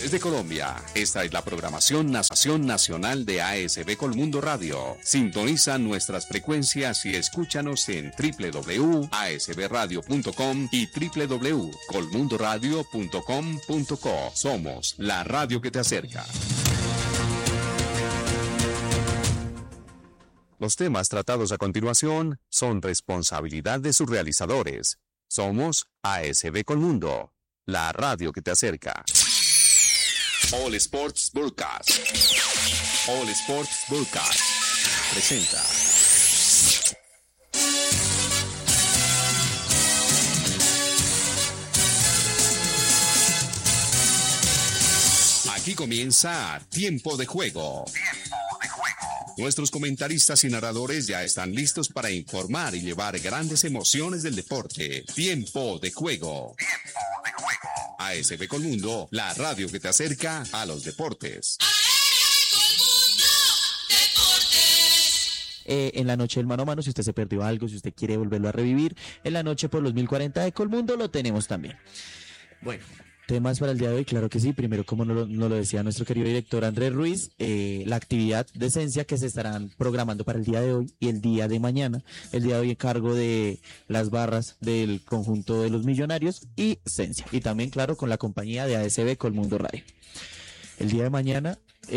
Desde Colombia, esta es la programación nacional de ASB Colmundo Radio. Sintoniza nuestras frecuencias y escúchanos en www.asbradio.com y www.colmundoradio.com.co. Somos la radio que te acerca. Los temas tratados a continuación son responsabilidad de sus realizadores. Somos ASB Colmundo, la radio que te acerca. All Sports Broadcast. All Sports Broadcast presenta. Aquí comienza Tiempo de Juego. Nuestros comentaristas y narradores ya están listos para informar y llevar grandes emociones del deporte. Tiempo de Juego. ASB Colmundo, la radio que te acerca a los deportes. En la noche del mano a mano, si usted se perdió algo, si usted quiere volverlo a revivir, en la noche por los 1040 de Colmundo lo tenemos también. Bueno, temas para el día de hoy, claro que sí. Primero, como nos lo decía nuestro querido director Andrés Ruiz, la actividad de Esencia que se estarán programando para el día de hoy y el día de mañana. El día de hoy en cargo de las barras del conjunto de los Millonarios y Esencia. Y también, claro, con la compañía de ASB Colmundo Radio. El día de mañana,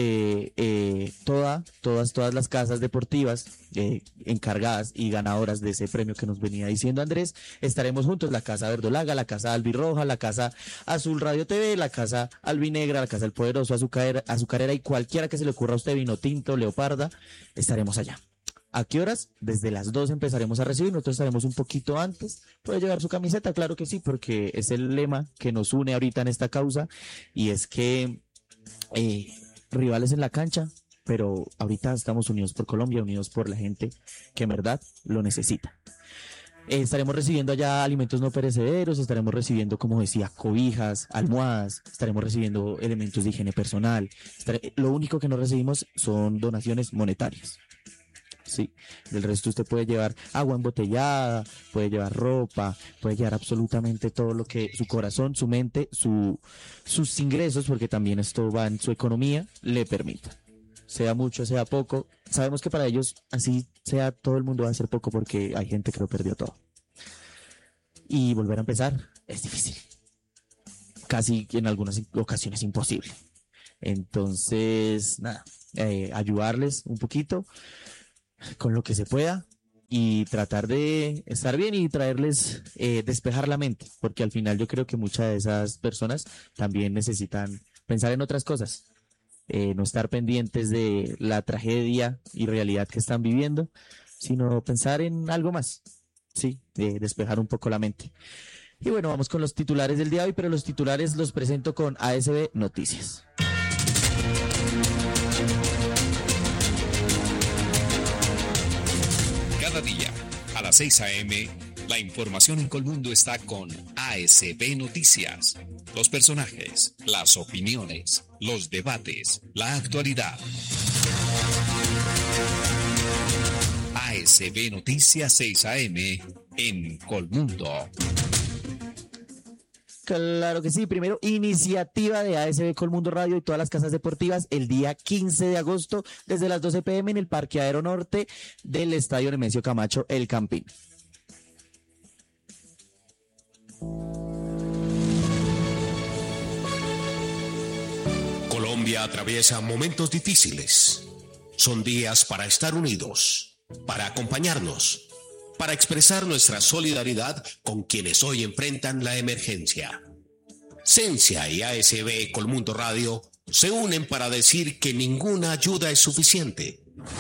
todas las casas deportivas encargadas y ganadoras de ese premio que nos venía diciendo Andrés, estaremos juntos: la Casa Verdolaga, la Casa Albirroja, la Casa Azul Radio TV, la Casa Albinegra, la Casa El Poderoso, Azucarera y cualquiera que se le ocurra a usted, Vino Tinto, Leoparda, estaremos allá. ¿A qué horas? Desde las 2 empezaremos a recibir. Nosotros estaremos un poquito antes. ¿Puede llevar su camiseta? Claro que sí, porque es el lema que nos une ahorita en esta causa, y es que rivales en la cancha, pero ahorita estamos unidos por Colombia, unidos por la gente que en verdad lo necesita. Estaremos recibiendo allá alimentos no perecederos, estaremos recibiendo, como decía, cobijas, almohadas, estaremos recibiendo elementos de higiene personal. Lo único que no recibimos son donaciones monetarias. Sí, del resto usted puede llevar agua embotellada, puede llevar ropa, puede llevar absolutamente todo lo que su corazón, su mente, sus ingresos, porque también esto va en su economía, le permita. Sea mucho, sea poco. Sabemos que para ellos, así sea, todo el mundo va a ser poco, porque hay gente que lo perdió todo. Y volver a empezar es difícil. Casi en algunas ocasiones imposible. Entonces, nada, ayudarles un poquito con lo que se pueda y tratar de estar bien y traerles, despejar la mente, porque al final yo creo que muchas de esas personas también necesitan pensar en otras cosas, no estar pendientes de la tragedia y realidad que están viviendo, sino pensar en algo más, sí, despejar un poco la mente. Y bueno, vamos con los titulares del día de hoy, pero los titulares los presento con ASB Noticias. Cada día, a las 6 a.m., la información en Colmundo está con ASB Noticias. Los personajes, las opiniones, los debates, la actualidad. ASB Noticias 6 a.m. en Colmundo. Claro que sí. Primero, iniciativa de ASB Colmundo Radio y todas las casas deportivas el día 15 de agosto desde las 12 p.m. en el Parqueadero Norte del Estadio Nemesio Camacho, El Campín. Colombia atraviesa momentos difíciles. Son días para estar unidos, para acompañarnos, para expresar nuestra solidaridad con quienes hoy enfrentan la emergencia. Esencia y ASB Colmundo Radio se unen para decir que ninguna ayuda es suficiente.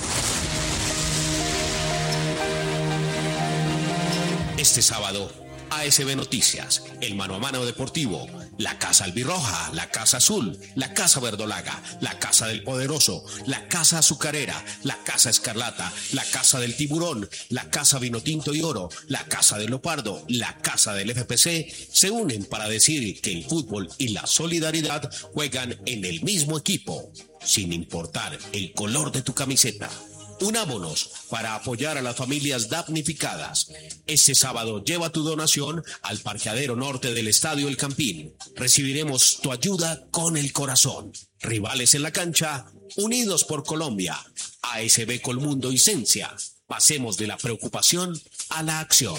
Este sábado, ASB Noticias, el mano a mano deportivo, la Casa Albirroja, la Casa Azul, la Casa Verdolaga, la Casa del Poderoso, la Casa Azucarera, la Casa Escarlata, la Casa del Tiburón, la Casa Vinotinto y Oro, la Casa del Leopardo, la Casa del FPC, se unen para decir que el fútbol y la solidaridad juegan en el mismo equipo, sin importar el color de tu camiseta. Unámonos para apoyar a las familias damnificadas. Este sábado lleva tu donación al parqueadero norte del Estadio El Campín. Recibiremos tu ayuda con el corazón. Rivales en la cancha, unidos por Colombia. ASB Colmundo y Cencia. Pasemos de la preocupación a la acción.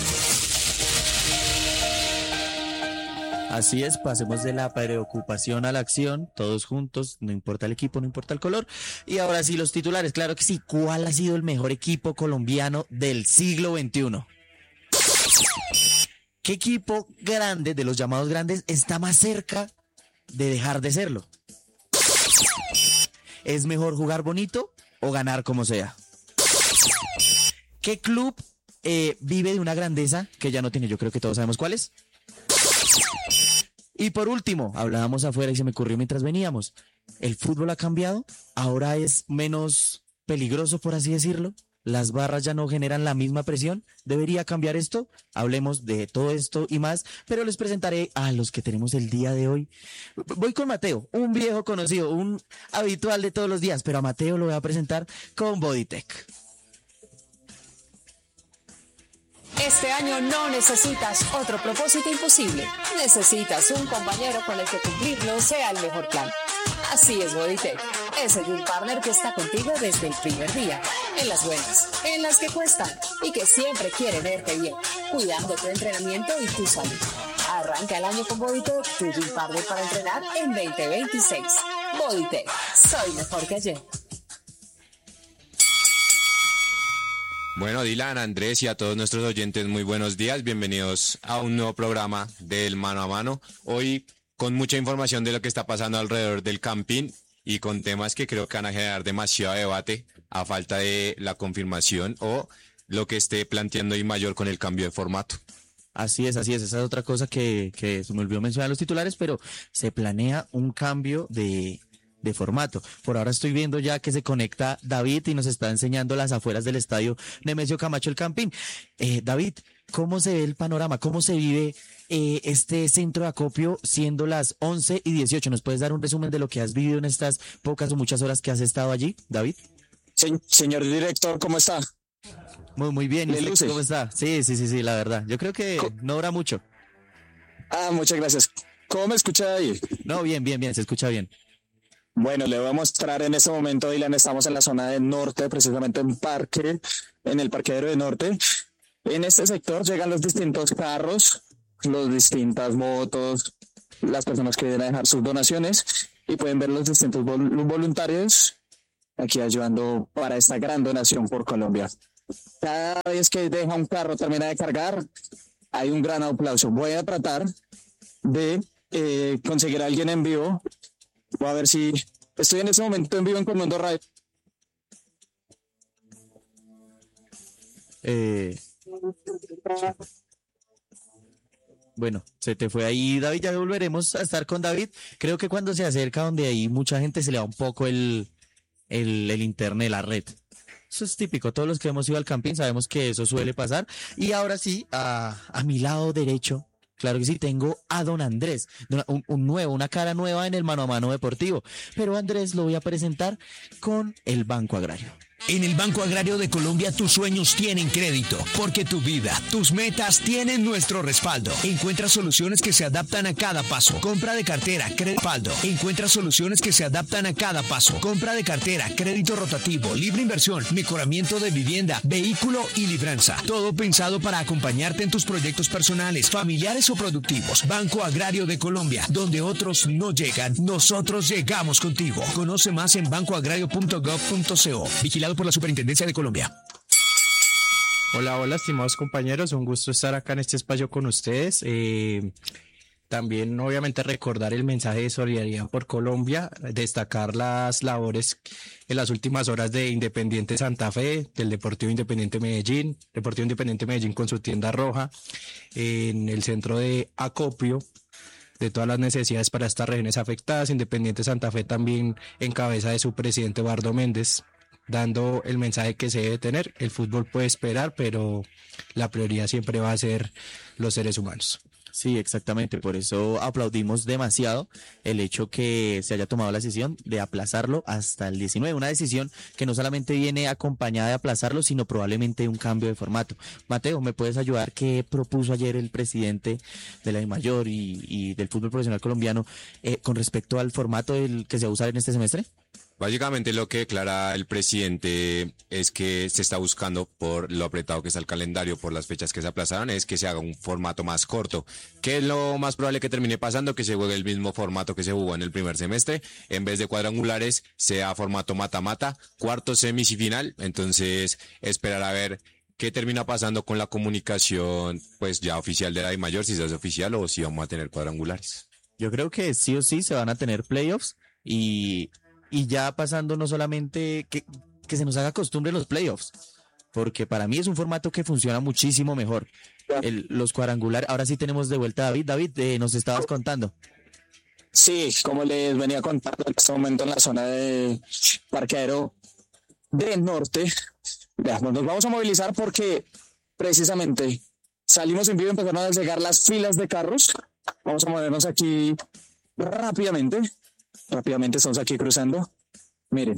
Así es, pasemos de la preocupación a la acción, todos juntos, no importa el equipo, no importa el color. Y ahora sí, los titulares, claro que sí. ¿Cuál ha sido el mejor equipo colombiano del siglo XXI? ¿Qué equipo grande, de los llamados grandes, está más cerca de dejar de serlo? ¿Es mejor jugar bonito o ganar como sea? ¿Qué club vive de una grandeza que ya no tiene? Yo creo que todos sabemos cuál es. Y por último, hablábamos afuera y se me ocurrió mientras veníamos. ¿El fútbol ha cambiado? ¿Ahora es menos peligroso, por así decirlo? ¿Las barras ya no generan la misma presión? ¿Debería cambiar esto? Hablemos de todo esto y más, pero les presentaré a los que tenemos el día de hoy. Voy con Mateo, un viejo conocido, un habitual de todos los días, pero a Mateo lo voy a presentar con Bodytech. Este año no necesitas otro propósito imposible. Necesitas un compañero con el que cumplirlo sea el mejor plan. Así es Bodytech, ese gym partner que está contigo desde el primer día, en las buenas, en las que cuestan y que siempre quiere verte bien, cuidando tu entrenamiento y tu salud. Arranca el año con Bodytech, tu gym partner para entrenar en 2026. Bodytech, soy mejor que ayer. Bueno, Dylan, Andrés y a todos nuestros oyentes, muy buenos días. Bienvenidos a un nuevo programa del Mano a Mano. Hoy con mucha información de lo que está pasando alrededor del Campín y con temas que creo que van a generar demasiado debate a falta de la confirmación o lo que esté planteando y mayor con el cambio de formato. Así es, esa es otra cosa que se me olvidó mencionar en los titulares, pero se planea un cambio de formato. Por ahora estoy viendo ya que se conecta David y nos está enseñando las afueras del estadio Nemesio Camacho El Campín. David, ¿cómo se ve el panorama? ¿Cómo se vive este centro de acopio siendo las 11:18? ¿Nos puedes dar un resumen de lo que has vivido en estas pocas o muchas horas que has estado allí, David? Señor director, ¿cómo está? Muy bien. ¿Y usted cómo está? Sí, la verdad. Yo creo que no dura mucho. Muchas gracias. ¿Cómo me escucha ahí? No, bien, se escucha bien. Bueno, le voy a mostrar en este momento, Dylan, estamos en la zona del norte, precisamente en el parqueadero de norte. En este sector llegan los distintos carros, las distintas motos, las personas que vienen a dejar sus donaciones y pueden ver los distintos voluntarios aquí ayudando para esta gran donación por Colombia. Cada vez que deja un carro, termina de cargar, hay un gran aplauso. Voy a tratar de conseguir a alguien en vivo. Voy a ver si estoy en ese momento en vivo en Colmundo Radio. Bueno, se te fue ahí, David. Ya volveremos a estar con David. Creo que cuando se acerca donde hay mucha gente se le va un poco el internet, la red. Eso es típico. Todos los que hemos ido al camping sabemos que eso suele pasar. Y ahora sí, a mi lado derecho, claro que sí, tengo a don Andrés, una cara nueva en el Mano a Mano Deportivo. Pero Andrés lo voy a presentar con el Banco Agrario. En el Banco Agrario de Colombia tus sueños tienen crédito, porque tu vida, tus metas tienen nuestro respaldo. Encuentra soluciones que se adaptan a cada paso. Compra de cartera, crédito respaldo. Encuentra soluciones que se adaptan a cada paso. Compra de cartera, crédito rotativo, libre inversión, mejoramiento de vivienda, vehículo y libranza. Todo pensado para acompañarte en tus proyectos personales, familiares o productivos. Banco Agrario de Colombia, donde otros no llegan, nosotros llegamos contigo. Conoce más en bancoagrario.gov.co. Vigilado por la Superintendencia de Colombia. Hola, estimados compañeros, un gusto estar acá en este espacio con ustedes. También, obviamente, recordar el mensaje de solidaridad por Colombia, destacar las labores en las últimas horas de Independiente Santa Fe, del Deportivo Independiente Medellín con su tienda roja, en el centro de acopio de todas las necesidades para estas regiones afectadas. Independiente Santa Fe también en cabeza de su presidente Eduardo Méndez, dando el mensaje que se debe tener. El fútbol puede esperar, pero la prioridad siempre va a ser los seres humanos. Sí, exactamente. Por eso aplaudimos demasiado el hecho que se haya tomado la decisión de aplazarlo hasta el 19. Una decisión que no solamente viene acompañada de aplazarlo, sino probablemente un cambio de formato. Mateo, ¿me puedes ayudar? ¿Qué propuso ayer el presidente de la DIMAYOR y del fútbol profesional colombiano con respecto al formato que se va a usar en este semestre? Básicamente lo que declara el presidente es que se está buscando, por lo apretado que está el calendario, por las fechas que se aplazaron, es que se haga un formato más corto. ¿Qué es lo más probable que termine pasando? Que se juegue el mismo formato que se jugó en el primer semestre. En vez de cuadrangulares, sea formato mata-mata, cuartos, semis y final. Entonces, esperar a ver qué termina pasando con la comunicación, pues ya oficial de la DIMAYOR, si se hace oficial o si vamos a tener cuadrangulares. Yo creo que sí o sí se van a tener playoffs y ya pasando no solamente que se nos haga costumbre los playoffs, porque para mí es un formato que funciona muchísimo mejor. Los cuadrangulares, ahora sí tenemos de vuelta a David. David, nos estabas contando. Sí, como les venía contando en este momento en la zona de parqueadero del norte, veamos, nos vamos a movilizar porque precisamente salimos en vivo, empezaron a llegar las filas de carros. Vamos a movernos aquí rápidamente estamos aquí cruzando. Miren,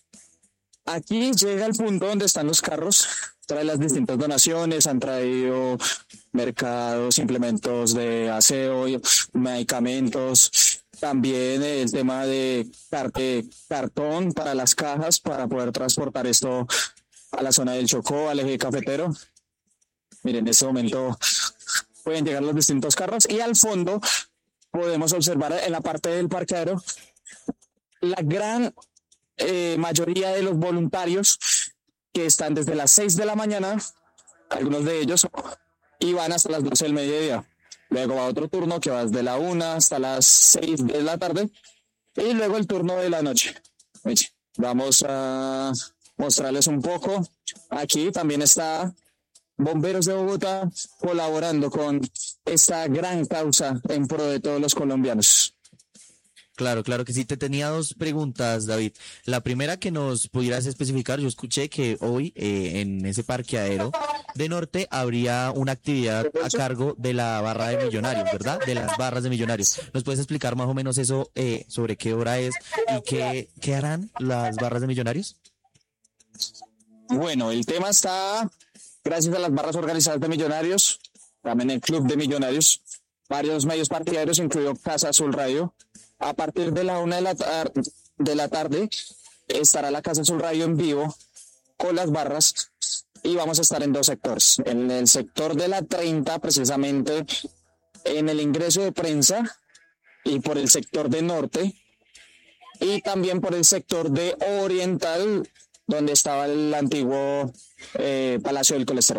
aquí llega el punto donde están los carros, trae las distintas donaciones, han traído mercados, implementos de aseo, medicamentos, también el tema de cartón para las cajas para poder transportar esto a la zona del Chocó, al eje cafetero. Miren, en este momento pueden llegar los distintos carros y al fondo podemos observar en la parte del parqueadero la gran mayoría de los voluntarios que están desde las 6 de la mañana, algunos de ellos, y van hasta las 12 del mediodía. Luego va otro turno que va desde la 1 hasta las 6 de la tarde, y luego el turno de la noche. Vamos a mostrarles un poco. Aquí también está Bomberos de Bogotá colaborando con esta gran causa en pro de todos los colombianos. Claro que sí. Te tenía dos preguntas, David. La primera, que nos pudieras especificar. Yo escuché que hoy en ese parqueadero de Norte habría una actividad a cargo de la barra de Millonarios, ¿verdad? De las barras de Millonarios. ¿Nos puedes explicar más o menos eso, sobre qué hora es y qué harán las barras de Millonarios? Bueno, el tema está gracias a las barras organizadas de Millonarios, también el Club de Millonarios, varios medios partidarios, incluido Casa Azul Radio. A partir de la 1 de la tarde estará la Casa Azul Radio en vivo con las barras y vamos a estar en dos sectores. En el sector de la 30, precisamente en el ingreso de prensa, y por el sector de Norte, y también por el sector de Oriental, donde estaba el antiguo Palacio del Colesterol.